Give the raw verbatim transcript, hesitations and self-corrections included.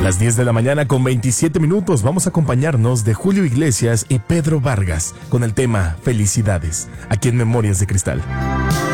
Las diez de la mañana con veintisiete minutos vamos a acompañarnos de Julio Iglesias y Pedro Vargas con el tema Felicidades, aquí en Memorias de Cristal.